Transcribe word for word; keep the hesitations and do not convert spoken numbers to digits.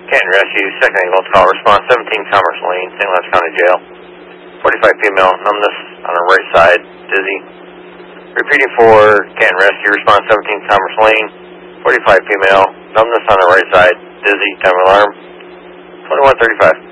Canton Rescue, second ambulance call, response seventeen Commerce Lane, Saint Lawrence County Jail. forty-five female, numbness on her right side, dizzy. Repeating for Canton Rescue, response seventeen Commerce Lane, forty-five female, numbness on her right side, dizzy, time of alarm, twenty-one thirty-five.